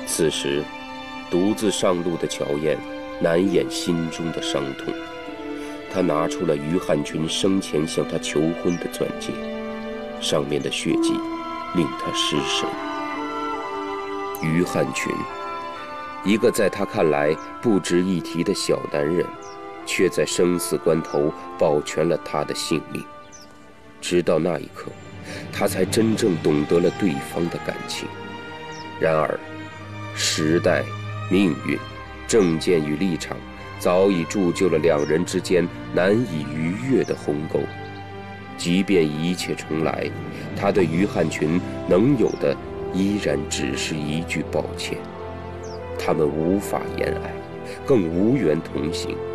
此时，独自上路的乔燕难掩心中的伤痛，她拿出了于汉群生前向她求婚的钻戒，上面的血迹令她失神。于汉群，一个在他看来不值一提的小男人，却在生死关头保全了他的性命。直到那一刻，他才真正懂得了对方的感情。然而，时代、命运、政见与立场早已铸就了两人之间难以逾越的鸿沟。即便一切重来，他对于汉群能有的依然只是一句抱歉。他们无法言爱，更无缘同行。